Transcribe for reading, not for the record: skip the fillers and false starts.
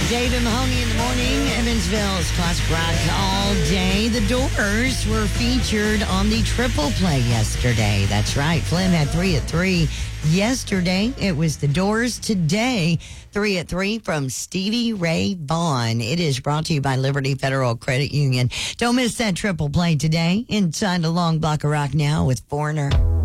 David Mahoney in the morning, Evansville's classic rock all day. The Doors were featured on the triple play yesterday. That's right. Flynn had 3 at 3 yesterday. It was The Doors. Today, 3 at 3 from Stevie Ray Vaughan. It is brought to you by Liberty Federal Credit Union. Don't miss that triple play today. Inside a long block of rock now with Foreigner.